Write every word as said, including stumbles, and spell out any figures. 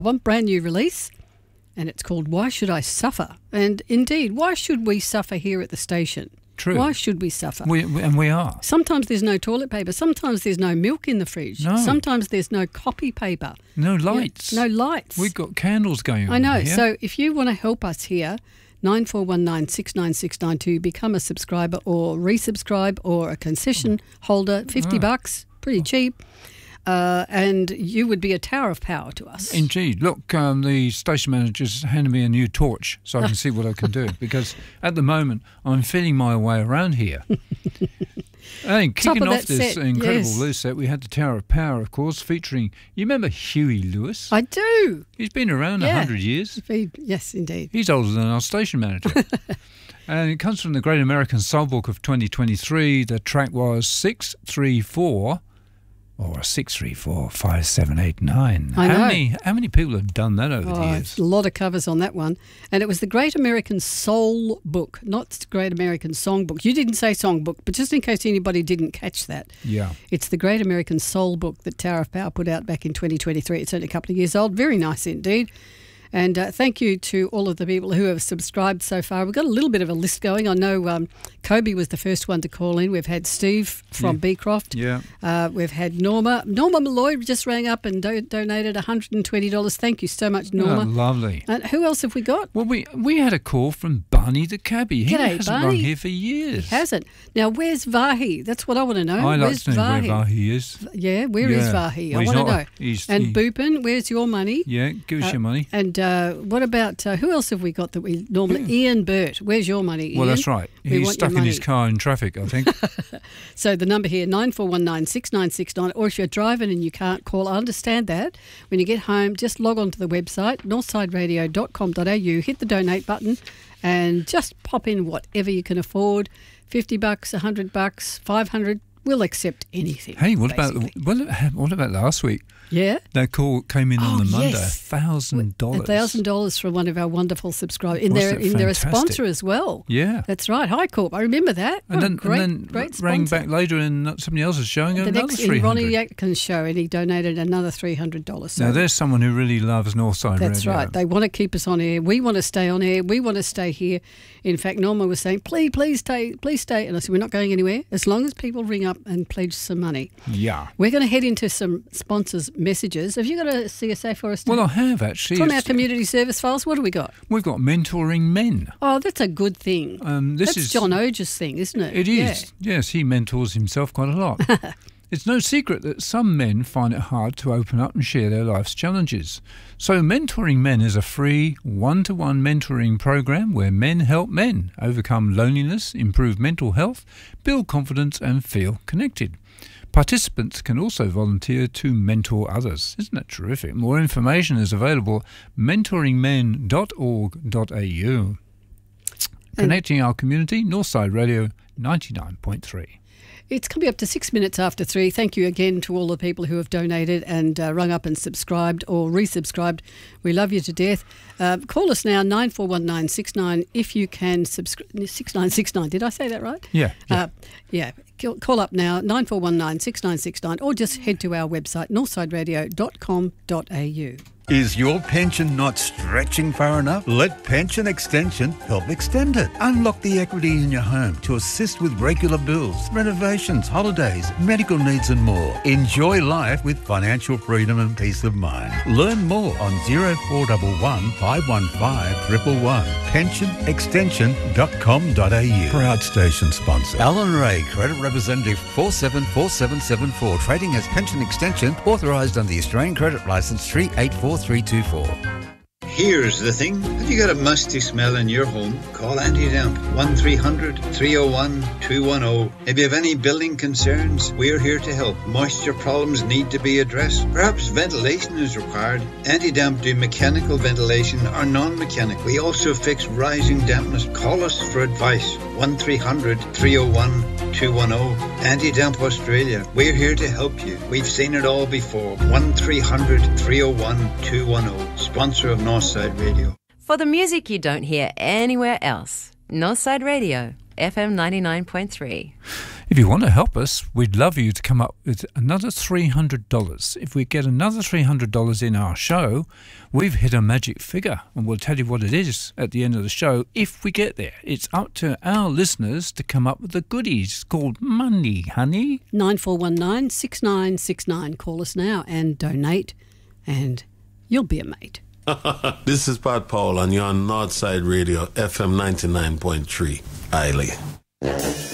One brand new release, and it's called Why Should I Suffer? And indeed, why should we suffer here at the station? True. Why should we suffer? We, we, and we are. Sometimes there's no toilet paper. Sometimes there's no milk in the fridge. No. Sometimes there's no copy paper. No lights. Yeah, no lights. We've got candles going on I know. here. So if you want to help us here, nine four one nine, six nine six nine two, become a subscriber or resubscribe or a concession holder, fifty Oh. bucks, pretty cheap. Uh, and you would be a tower of power to us. Indeed. Look, um, the station manager's handed me a new torch so I can see what I can do, because at the moment I'm feeling my way around here. And kicking of off that this set, incredible yes. loose set, we had the Tower of Power, of course, featuring, you remember Huey Lewis? I do. He's been around a Yeah. hundred years. Yes, indeed. He's older than our station manager. And it comes from the Great American Songbook of twenty twenty-three. The track was six three four, or six three four, five seven eight nine. I how know. many how many people have done that over the Oh, years? it's a lot of covers on that one. And it was the Great American Soul Book, not the Great American Songbook. You didn't say songbook, but just in case anybody didn't catch that, Yeah. it's the Great American Soul Book that Tower of Power put out back in twenty twenty-three. It's only a couple of years old. Very nice indeed. And uh, thank you to all of the people who have subscribed so far. We've got a little bit of a list going. I know um, Kobe was the first one to call in. We've had Steve from Yeah. Beecroft. Yeah. Uh, we've had Norma. Norma Malloy just rang up and do- donated one hundred twenty dollars. Thank you so much, Norma. Oh, lovely. And who else have we got? Well, we we had a call from Barney the cabbie. He G'day, hasn't Barney. rung here for years. Hasn't. Now, where's Vahi? That's what I want to know. I like where's to know where Vahi is. Yeah, where is Yeah. Vahi? Well, I he's want to not- know. he's- and he- Boopin, where's your money? Yeah, give us Uh, your money. And uh, what about, uh, who else have we got that we normally, Ian Burt, where's your money, Ian? Well, that's right. We He's want stuck your in his money. car in traffic, I think. So the number here, nine four one nine, six nine six nine, or if you're driving and you can't call, I understand that. When you get home, just log on to the website, northside radio dot com dot a u, hit the donate button and just pop in whatever you can afford, fifty bucks, one hundred bucks, five hundred, we'll accept anything. Hey, what about basically. what, what about last week? Yeah? That call came in Oh, on the Monday, yes. thousand dollars. A thousand dollars from one of our wonderful subscribers. In Wasn't their, it in they're a fantastic? sponsor as well. Yeah. That's right. Hi Corp. I remember that. And What a then, great, and then great rang sponsor. back later in somebody else's show and got The another next three in hundred. Ronnie Atkins show, and he donated another three hundred dollars. So Now there's someone who really loves Northside that's Radio. right. They want to keep us on air. We want to stay on air. We want to stay here. In fact, Norma was saying, "Please, please stay, please stay." And I said, "We're not going anywhere as long as people ring up and pledge some money." Yeah. We're going to head into some sponsors' messages. Have you got a C S A for us? Well, Dave? I have actually. From our It's- community service files, what do we got? We've got mentoring men. Oh, that's a good thing. Um, this that's is John Oge's thing, isn't it? It is. Yes, he mentors himself quite a lot. It's no secret that some men find it hard to open up and share their life's challenges. So Mentoring Men is a free one-to-one mentoring program where men help men overcome loneliness, improve mental health, build confidence and feel connected. Participants can also volunteer to mentor others. Isn't that terrific? More information is available at mentoring men dot org dot a u. Connecting our community, Northside Radio ninety-nine point three. It's coming up to six minutes after three. Thank you again to all the people who have donated and uh, rung up and subscribed or resubscribed. We love you to death. Uh, call us now, nine four one nine six nine, if you can subscribe. six nine six nine, did I say that right? Yeah. yeah. Uh, yeah. Call- Call up now, nine four one nine six nine six nine, or just head to our website, northside radio dot com dot a u. Is your pension not stretching far enough? Let Pension Extension help extend it. Unlock the equity in your home to assist with regular bills, renovations, holidays, medical needs and more. Enjoy life with financial freedom and peace of mind. Learn more on zero four one one, five one five, one one one. pension extension dot com dot a u. Proud station sponsor. Alan Ray, Credit Representative four seven four seven seven four. Trading as Pension Extension, authorised under the Australian Credit Licence three eight four three two four. Here's the thing. Have you got a musty smell in your home? Call Anti-Damp. one three hundred, three oh one, two one oh. If you have any building concerns, we're here to help. Moisture problems need to be addressed. Perhaps ventilation is required. Anti-Damp do mechanical ventilation or non-mechanical. We also fix rising dampness. Call us for advice. one three hundred, three oh one, two one oh. Anti-Damp Australia. We're here to help you. We've seen it all before. one three hundred, three oh one, two one oh. Sponsor of Northside Radio. For the music you don't hear anywhere else, Northside Radio, F M ninety-nine point three. If you want to help us, we'd love you to come up with another three hundred dollars. If we get another three hundred dollars in our show, we've hit a magic figure, and we'll tell you what it is at the end of the show if we get there. It's up to our listeners to come up with the goodies called money, honey. nine four one nine, six nine six nine. Call us now and donate, and you'll be a mate. This is Pat Powell, and you're on Northside Radio, F M ninety-nine point three, Eiley.